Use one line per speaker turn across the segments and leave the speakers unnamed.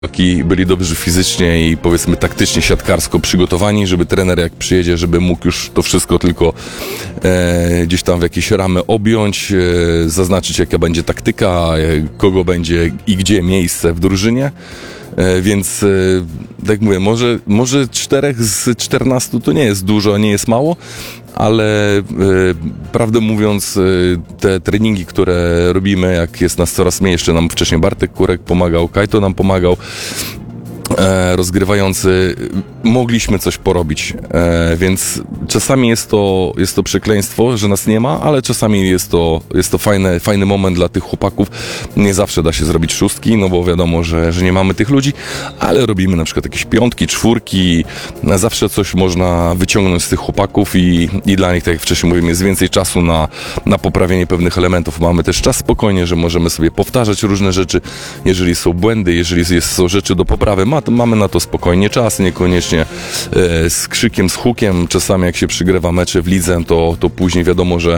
Byli dobrzy fizycznie i powiedzmy taktycznie, siatkarsko przygotowani, żeby trener jak przyjedzie, żeby mógł już to wszystko tylko gdzieś tam w jakieś ramy objąć, zaznaczyć jaka będzie taktyka, kogo będzie i gdzie miejsce w drużynie. Więc tak jak mówię, może 4 z 14 to nie jest dużo, nie jest mało, ale prawdę mówiąc te treningi, które robimy, jak jest nas coraz mniej, jeszcze nam wcześniej Bartek Kurek pomagał, Kajto nam pomagał, rozgrywający, mogliśmy coś porobić, więc czasami jest to przekleństwo, że nas nie ma, ale czasami jest to fajny moment dla tych chłopaków. Nie zawsze da się zrobić szóstki, no bo wiadomo, że nie mamy tych ludzi, ale robimy na przykład jakieś 5, 4, zawsze coś można wyciągnąć z tych chłopaków i dla nich, tak jak wcześniej mówiłem, jest więcej czasu na poprawienie pewnych elementów. Mamy też czas spokojnie, że możemy sobie powtarzać różne rzeczy, jeżeli są błędy, jeżeli są rzeczy do poprawy, mamy na to spokojnie czas, niekoniecznie z krzykiem, z hukiem. Czasami jak się przygrywa mecze w lidze, to później wiadomo, że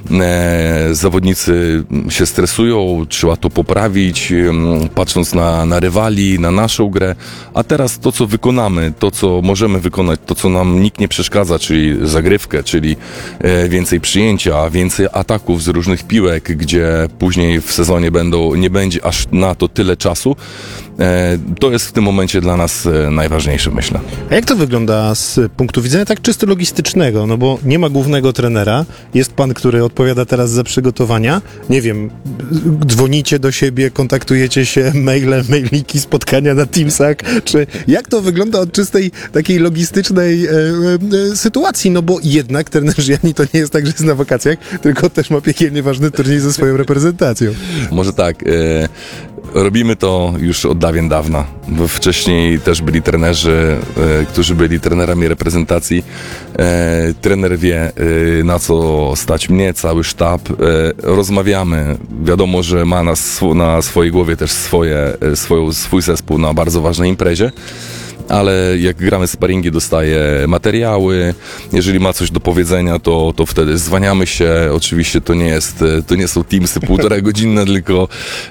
zawodnicy się stresują, trzeba to poprawić, patrząc na rywali, na naszą grę. A teraz to, co wykonamy, to, co możemy wykonać, to, co nam nikt nie przeszkadza, czyli zagrywkę, czyli więcej przyjęcia, więcej ataków z różnych piłek, gdzie później w sezonie nie będzie aż na to tyle czasu. To jest w tym momencie dla nas najważniejsze, myślę.
A jak to wygląda z punktu widzenia tak czysto logistycznego? No bo nie ma głównego trenera, jest pan, który odpowiada teraz za przygotowania. Nie wiem, dzwonicie do siebie, kontaktujecie się mailem, mailiki, spotkania na Teamsach, czy jak to wygląda od czystej takiej logistycznej sytuacji? No bo jednak trener Gianni to nie jest tak, że jest na wakacjach, tylko też ma piekielnie ważny turniej ze swoją reprezentacją.
Może tak. Robimy to już od dawien dawna, bo wcześniej też byli trenerzy, którzy byli trenerami reprezentacji. Trener wie, na co stać mnie, cały sztab. Rozmawiamy. Wiadomo, że ma na swojej głowie też swój zespół na bardzo ważnej imprezie. Ale jak gramy sparingi, dostaje materiały, jeżeli ma coś do powiedzenia, to wtedy zwaniamy się. Oczywiście to nie są Teamsy 1,5 godzinne, tylko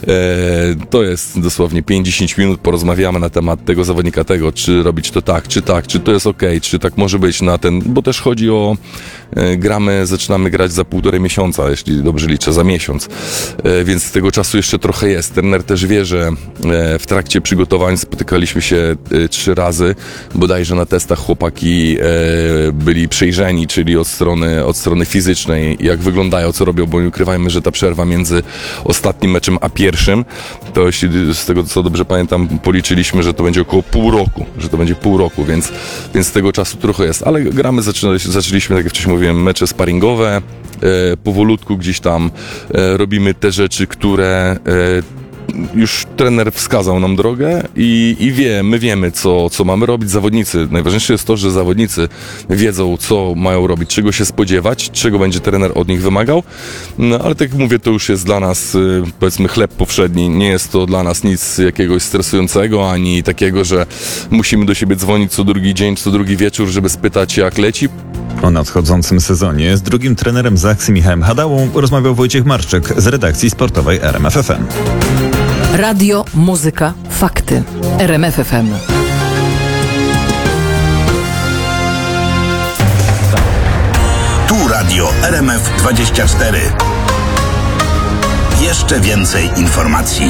to jest dosłownie 5-10 minut, porozmawiamy na temat tego zawodnika, czy robić to tak, czy to jest okej, czy tak może być bo też chodzi o zaczynamy grać za 1,5 miesiąca, jeśli dobrze liczę, za miesiąc, więc tego czasu jeszcze trochę jest. Trener też wie, że w trakcie przygotowań spotykaliśmy się 3 razy, bodajże na testach chłopaki byli przejrzeni, czyli od strony fizycznej, jak wyglądają, co robią, bo nie ukrywajmy, że ta przerwa między ostatnim meczem a pierwszym, to jeśli z tego co dobrze pamiętam, policzyliśmy, że to będzie około pół roku, więc tego czasu trochę jest, ale gramy, zaczęliśmy, tak jak wcześniej mówiłem, mecze sparingowe, powolutku gdzieś tam robimy te rzeczy, które już trener wskazał nam drogę i my wiemy, co mamy robić. Zawodnicy, najważniejsze jest to, że zawodnicy wiedzą, co mają robić, czego się spodziewać, czego będzie trener od nich wymagał, no ale tak jak mówię, to już jest dla nas, powiedzmy, chleb powszedni, nie jest to dla nas nic jakiegoś stresującego, ani takiego, że musimy do siebie dzwonić co drugi dzień, co drugi wieczór, żeby spytać, jak leci.
O nadchodzącym sezonie z drugim trenerem z akcji Michałem Hadałą rozmawiał Wojciech Marczyk z redakcji sportowej RMF FM.
Radio, muzyka, fakty. RMF FM.
Tu radio RMF 24. Jeszcze więcej informacji.